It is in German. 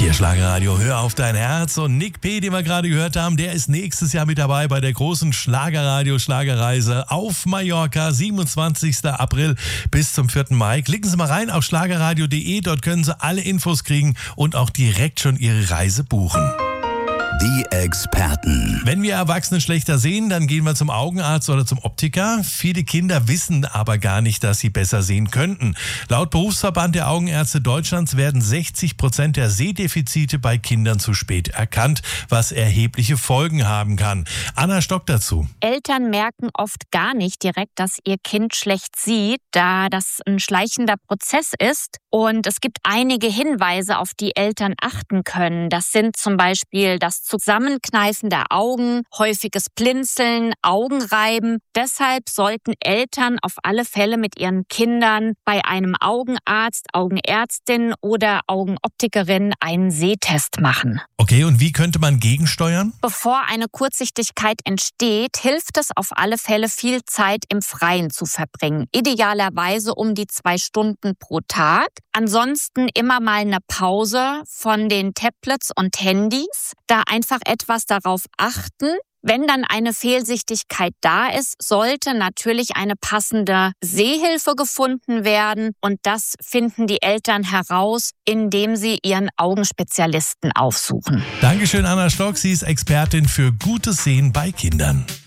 Hier Schlagerradio, hör auf dein Herz. Und Nick P., den wir gerade gehört haben, der ist nächstes Jahr mit dabei bei der großen Schlagerradio-Schlagerreise auf Mallorca, 27. April bis zum 4. Mai. Klicken Sie mal rein auf schlagerradio.de, dort können Sie alle Infos kriegen und auch direkt schon Ihre Reise buchen. Die Experten. Wenn wir Erwachsene schlechter sehen, dann gehen wir zum Augenarzt oder zum Optiker. Viele Kinder wissen aber gar nicht, dass sie besser sehen könnten. Laut Berufsverband der Augenärzte Deutschlands werden 60% der Sehdefizite bei Kindern zu spät erkannt, was erhebliche Folgen haben kann. Anna Stock dazu. Eltern merken oft gar nicht direkt, dass ihr Kind schlecht sieht, da das ein schleichender Prozess ist. Und es gibt einige Hinweise, auf die Eltern achten können. Das sind zum Beispiel das Zusammenkneifen der Augen, häufiges Blinzeln, Augenreiben. Deshalb sollten Eltern auf alle Fälle mit ihren Kindern bei einem Augenarzt, Augenärztin oder Augenoptikerin einen Sehtest machen. Okay, und wie könnte man gegensteuern? Bevor eine Kurzsichtigkeit entsteht, hilft es auf alle Fälle, viel Zeit im Freien zu verbringen. Idealerweise um die 2 Stunden pro Tag. Ansonsten immer mal eine Pause von den Tablets und Handys. Da einfach etwas darauf achten. Wenn dann eine Fehlsichtigkeit da ist, sollte natürlich eine passende Sehhilfe gefunden werden. Und das finden die Eltern heraus, indem sie ihren Augenspezialisten aufsuchen. Dankeschön, Anna Stock. Sie ist Expertin für gutes Sehen bei Kindern.